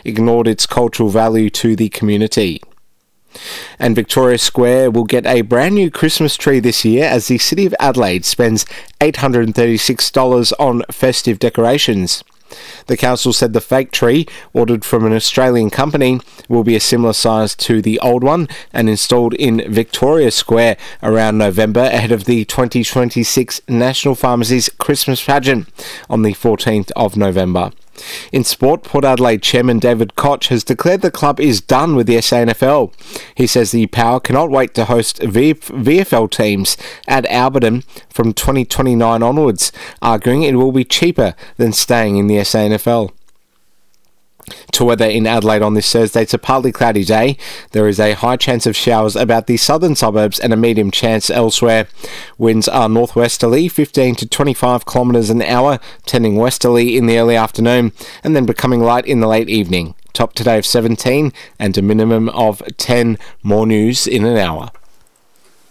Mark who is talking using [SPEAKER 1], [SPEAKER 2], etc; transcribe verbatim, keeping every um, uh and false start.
[SPEAKER 1] ignored its cultural value to the community. And Victoria Square will get a brand new Christmas tree this year as the City of Adelaide spends eight hundred thirty-six dollars on festive decorations. The council said the fake tree, ordered from an Australian company, will be a similar size to the old one and installed in Victoria Square around November ahead of the twenty twenty-six National Pharmacy's Christmas pageant on the fourteenth of November. In sport, Port Adelaide chairman David Koch has declared the club is done with the S A N F L. He says the Power cannot wait to host v- VFL teams at Alberton from twenty twenty-nine onwards, arguing it will be cheaper than staying in the S A N F L. To weather in Adelaide on this Thursday, it's a partly cloudy day. There is a high chance of showers about the southern suburbs and a medium chance elsewhere. Winds are northwesterly, fifteen to twenty-five kilometres an hour, tending westerly in the early afternoon, and then becoming light in the late evening. Top today of seventeen and a minimum of ten. More news in an hour.